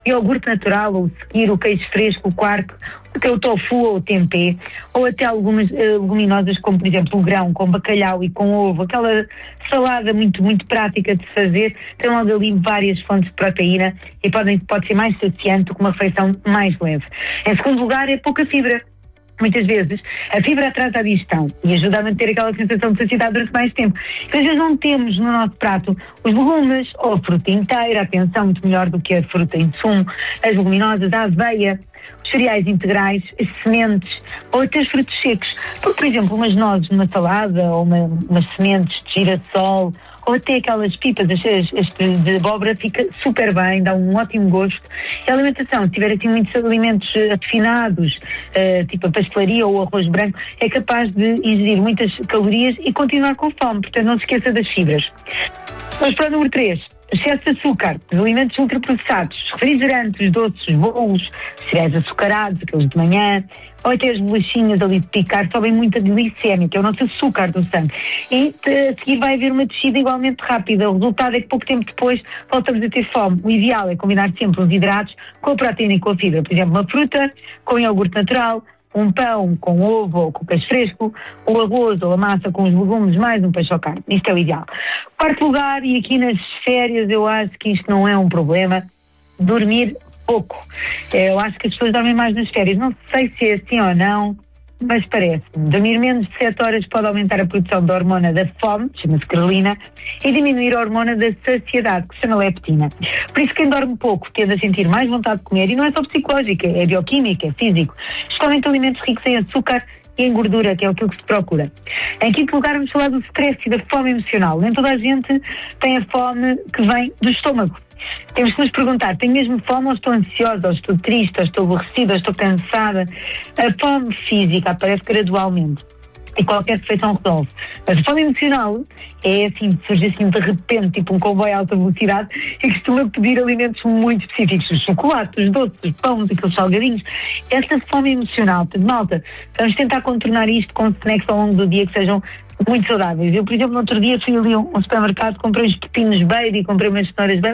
iogurte natural, ou seguir o queijo fresco, o quark, até o tofu ou o tempê, ou até algumas leguminosas como, por exemplo, o grão com bacalhau e com ovo, aquela salada muito, muito prática de fazer, tem logo ali várias fontes de proteína e pode ser mais saciante do que uma refeição mais leve. Em segundo lugar, é pouca fibra. Muitas vezes a fibra atrasa a digestão e ajuda a manter aquela sensação de saciedade durante mais tempo. Às vezes não temos no nosso prato os legumes ou a fruta inteira, atenção, muito melhor do que a fruta em sumo, as leguminosas, a aveia, os cereais integrais, as sementes ou até os frutos secos. Por exemplo, umas nozes numa salada ou umas sementes de girassol ou até aquelas pipas, as de abóbora, fica super bem, dá um ótimo gosto. E a alimentação, se tiver assim muitos alimentos refinados, tipo a pastelaria ou o arroz branco, é capaz de ingerir muitas calorias e continuar com fome, portanto não se esqueça das fibras. Vamos para o número 3. Excesso de açúcar, os alimentos ultraprocessados, refrigerantes, doces, bolos, cereais açucarados, aqueles de manhã, ou até as bolachinhas ali de picar, sobem muita glicemia, que é o nosso açúcar do sangue. E a seguir vai haver uma descida igualmente rápida. O resultado é que pouco tempo depois voltamos a ter fome. O ideal é combinar sempre os hidratos com a proteína e com a fibra. Por exemplo, uma fruta com iogurte natural, um pão com ovo ou com queijo fresco, o arroz ou a massa com os legumes, mais um peixe ou carne. Isto é o ideal. Quarto lugar, e aqui nas férias eu acho que isto não é um problema, dormir pouco. Eu acho que as pessoas dormem mais nas férias. Não sei se é assim ou não, mas parece-me. Dormir menos de 7 horas pode aumentar a produção da hormona da fome, chama-se grelina, e diminuir a hormona da saciedade, que se chama leptina. Por isso, quem dorme pouco tende a sentir mais vontade de comer, e não é só psicológica, é bioquímica, é físico. Especialmente alimentos ricos em açúcar e em gordura, que é aquilo que se procura. Em quinto lugar, vamos falar do stress e da fome emocional. Nem toda a gente tem a fome que vem do estômago. Temos que nos perguntar, tenho mesmo fome ou estou ansiosa, ou estou triste, ou estou aborrecida, ou estou cansada? A fome física aparece gradualmente e qualquer refeição resolve. Mas a fome emocional é assim, surge assim de repente, tipo um comboio a alta velocidade, e costuma pedir alimentos muito específicos, os chocolates, os doces, os pães, aqueles salgadinhos. Essa fome emocional, malta, vamos tentar contornar isto com snacks ao longo do dia que sejam muito saudáveis. Eu, por exemplo, no outro dia fui ali a um supermercado, comprei uns pepinos baby, comprei umas cenouras baby,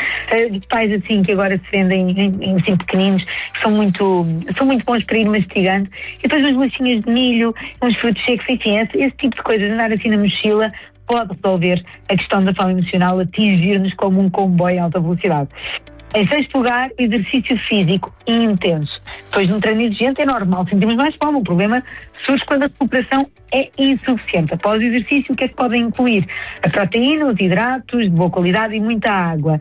de pais assim que agora se vendem em assim pequeninos, que são muito bons para ir mastigando, e depois umas bolachinhas de milho, uns frutos secos, enfim, esse tipo de coisas, andar assim na mochila, pode resolver a questão da fome emocional, atingir-nos como um comboio a alta velocidade. Em sexto lugar, exercício físico intenso. Depois de um treino exigente é normal, sentimos mais fome. O problema surge quando a recuperação é insuficiente. Após o exercício, o que é que podem incluir? A proteína, os hidratos de boa qualidade e muita água.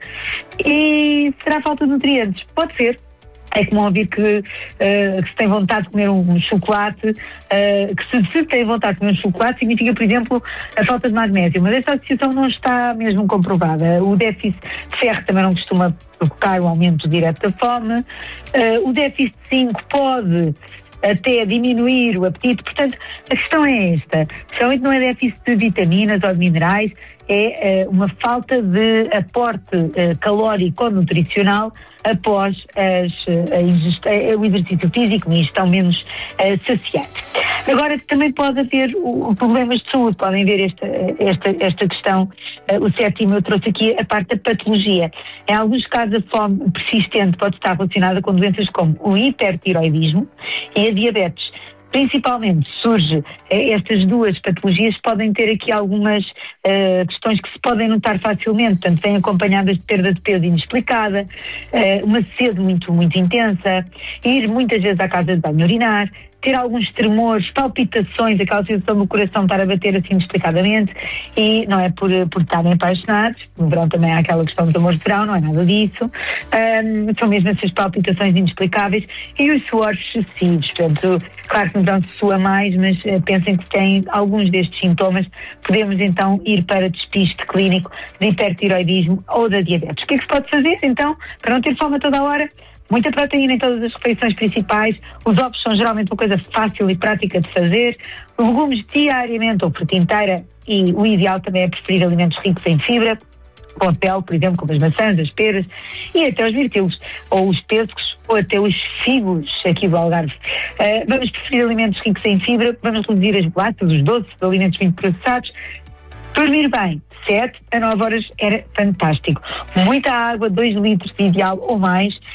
E será falta de nutrientes? Pode ser. É comum ouvir que se tem vontade de comer um chocolate, que se tem vontade de comer um chocolate significa, por exemplo, a falta de magnésio, mas esta associação não está mesmo comprovada. O déficit de ferro também não costuma provocar o aumento direto da fome. O déficit de zinco pode até diminuir o apetite. Portanto, a questão é esta. Realmente não é déficit de vitaminas ou de minerais, é uma falta de aporte calórico ou nutricional após o exercício físico, uma ingestão menos saciante. Agora, também pode haver problemas de saúde, podem ver esta questão, o sétimo, eu trouxe aqui a parte da patologia. Em alguns casos, a fome persistente pode estar relacionada com doenças como o hipertiroidismo e a diabetes. Principalmente surge estas duas patologias, podem ter aqui algumas questões que se podem notar facilmente, portanto vêm acompanhadas de perda de peso inexplicada, uma sede muito, muito intensa, ir muitas vezes à casa de banho urinar, ter alguns tremores, palpitações, aquela sensação do coração estar a bater assim inexplicadamente, e não é por estarem apaixonados, no verão também há aquela questão dos amores de verão, não é nada disso, são mesmo essas palpitações inexplicáveis e os suores excessivos. Portanto, claro que no verão se sua mais, mas pensem que têm alguns destes sintomas, podemos então ir para despiste clínico de hipertiroidismo ou da diabetes. O que é que se pode fazer então para não ter fome a toda a hora? Muita proteína em todas as refeições principais, os ovos são geralmente uma coisa fácil e prática de fazer, legumes diariamente ou fruta inteira, e o ideal também é preferir alimentos ricos em fibra, com a pele, por exemplo, como as maçãs, as peras e até os mirtilos, ou os pêssegos, ou até os figos aqui do Algarve. Vamos preferir alimentos ricos em fibra, vamos reduzir as bolachas, os doces, os alimentos muito processados. Dormir bem, 7 a 9 horas era fantástico. Muita água, 2 litros de ideal ou mais,